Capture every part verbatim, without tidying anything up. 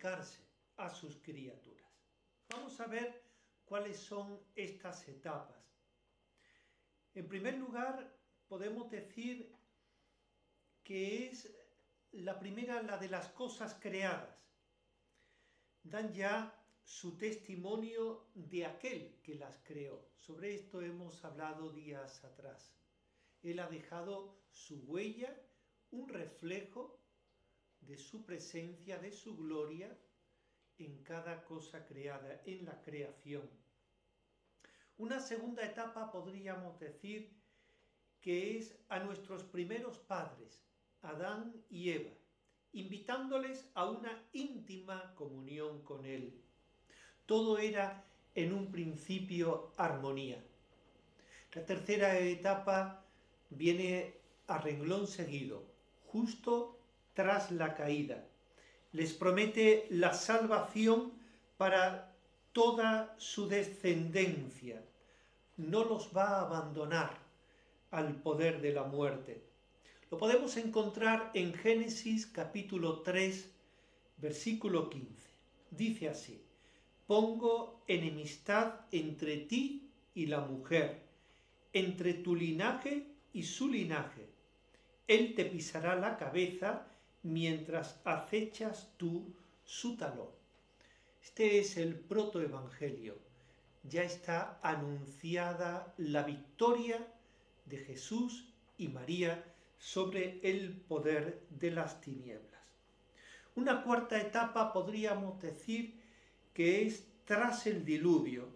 acercarse a sus criaturas. Vamos a ver cuáles son estas etapas. En primer lugar, podemos decir que es la primera, la de las cosas creadas. Dan ya su testimonio de aquel que las creó. Sobre esto hemos hablado días atrás. Él ha dejado su huella, un reflejo de su presencia, de su gloria en cada cosa creada, en la creación. Una segunda etapa podríamos decir que es a nuestros primeros padres, Adán y Eva, invitándoles a una íntima comunión con Él. Todo era en un principio armonía. La tercera etapa viene a renglón seguido, justo tras la caída. Les promete la salvación para toda su descendencia. No los va a abandonar al poder de la muerte. Lo podemos encontrar en Génesis capítulo tres, versículo quince. Dice así: pongo enemistad entre ti y la mujer, entre tu linaje y su linaje. Él te pisará la cabeza mientras acechas tú su talón. Este es el protoevangelio. Ya está anunciada la victoria de Jesús y María sobre el poder de las tinieblas. Una cuarta etapa podríamos decir que es tras el diluvio.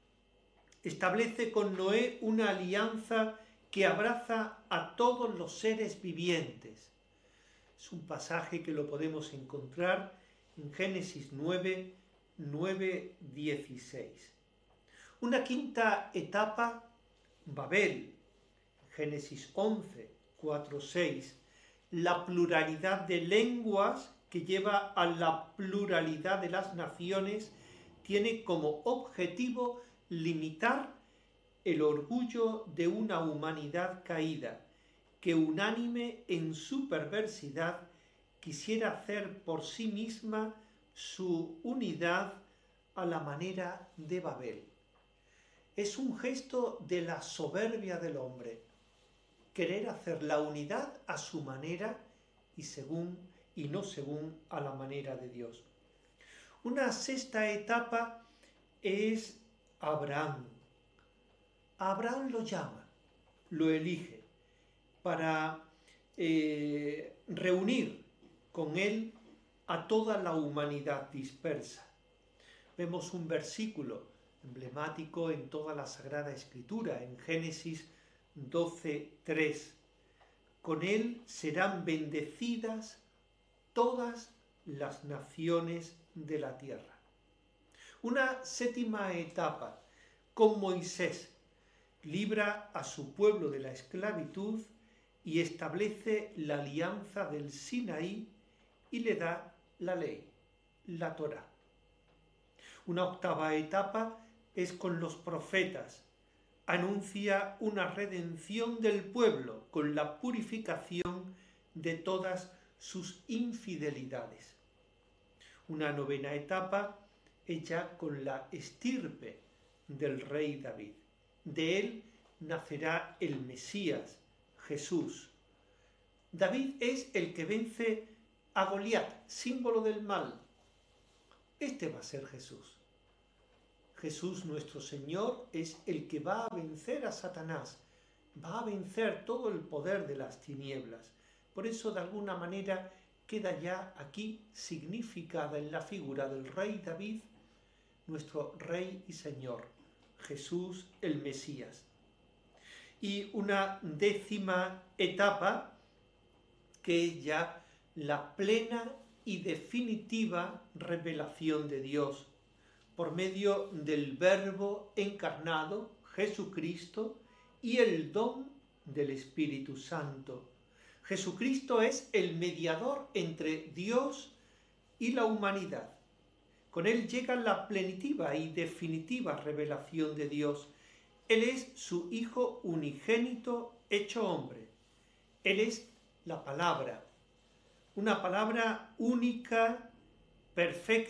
Establece con Noé una alianza que abraza a todos los seres vivientes. Es un pasaje que lo podemos encontrar en Génesis nueve, nueve, dieciséis. Una quinta etapa, Babel, Génesis once, cuatro, seis. La pluralidad de lenguas que lleva a la pluralidad de las naciones tiene como objetivo limitar el orgullo de una humanidad caída, que unánime en su perversidad quisiera hacer por sí misma su unidad a la manera de Babel. Es un gesto de la soberbia del hombre, querer hacer la unidad a su manera y según y no según a la manera de Dios. Una sexta etapa es Abraham. Abraham lo llama, lo elige para eh, reunir con él a toda la humanidad dispersa. Vemos un versículo emblemático en toda la Sagrada Escritura, en Génesis doce, tres. Con él serán bendecidas todas las naciones de la tierra. Una séptima etapa, con Moisés, libra a su pueblo de la esclavitud y establece la alianza del Sinaí y le da la ley, la Torá. Una octava etapa es con los profetas. Anuncia una redención del pueblo con la purificación de todas sus infidelidades. Una novena etapa es ya con la estirpe del rey David. De él nacerá el Mesías, Jesús. David es el que vence a Goliat, símbolo del mal. Este va a ser Jesús. Jesús nuestro Señor es el que va a vencer a Satanás, va a vencer todo el poder de las tinieblas. Por eso, de alguna manera, queda ya aquí significada en la figura del rey David, nuestro rey y Señor, Jesús el Mesías. Y una décima etapa, que es ya la plena y definitiva revelación de Dios, por medio del Verbo encarnado, Jesucristo, y el don del Espíritu Santo. Jesucristo es el mediador entre Dios y la humanidad. Con él llega la plenitiva y definitiva revelación de Dios. Él es su Hijo unigénito hecho hombre. Él es la palabra, una palabra única, perfecta,